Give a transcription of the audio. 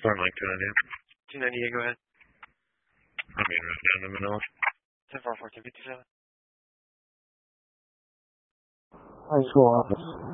Storm Lake 298. 298, go ahead. I'm being run down to Manila. 10-4, 1457. High school office.